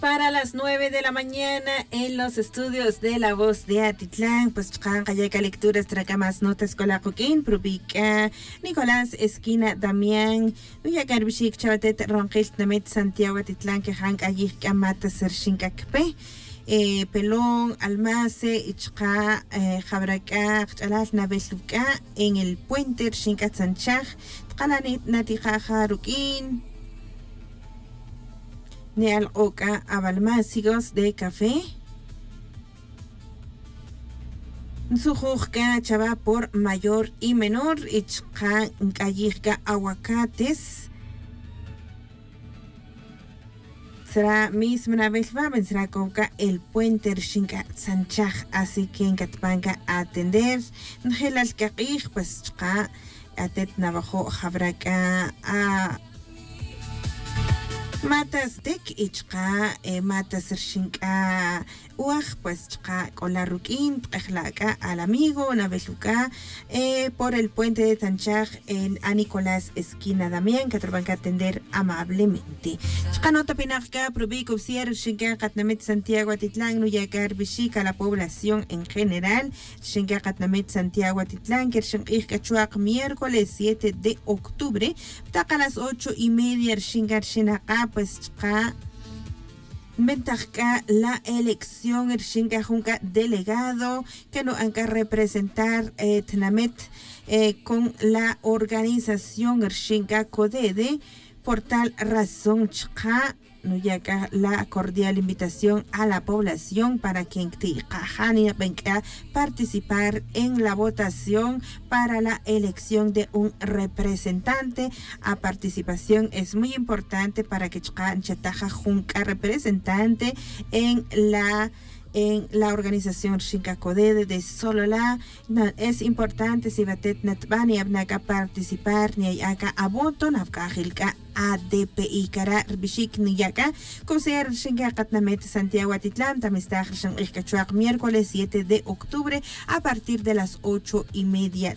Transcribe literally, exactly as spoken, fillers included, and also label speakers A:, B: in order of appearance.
A: Para las nueve de la mañana en los estudios de La Voz de Atitlán, pues chaqanqayaqa lecturas tracamas notas colacoquín, Prubica, Nicolás Esquina Damián, Uyacarbishik Chavatet Ronquil Namet Santiago Atitlán, que hank ayik amata sershinkakpe, eh, Pelón, Almace, Ichqa, eh, Jabraca, Chalal Nabeluca, en el puente Shinkat Sanchaj, Tqalanit Natijaja Ruquín, Neal Oca Abalmásigos de café. Sujujka chava por mayor y menor. Ichka Nkayirka aguacates. Será misma vez va a será coca el puente Shinka Sanchaj. Así que en Catpanca a atender. Ngelal Kakij, pues chka atet navajo jabraca a matas dek ichqa eh, matas shinka uaj pues chqa kola rukin tqejlaka al amigo naveluka eh, por el puente de Tanchaj en a Nicolás Esquina Damián que traban que atender amablemente chqa nota pinajka probico sier shinka qatnamet Santiago Atitlán no yakar bishika la población en general shinka qatnamet Santiago Atitlán que shinqij kachuaq miércoles siete de octubre taqa las ocho y media shinka shinaka pues chqa Ventajka la elección el Shinka Junca delegado que no han que representar eh, Tnamet eh, con la organización el Shinka Codede. Por tal razón chqa no llega la cordial invitación a la población para que venga participar en la votación para la elección de un representante. A participación es muy importante para que chataja junca representante en la en la organización Shinka Codede de Solola. No, es importante si batet natbani abnaka participar ni acá a voto nafkajilka A D P I kara bishik ni yaka consider Shinka Katnamet Santiago Atitlán tamistag shan miércoles siete de octubre a partir de las ocho y media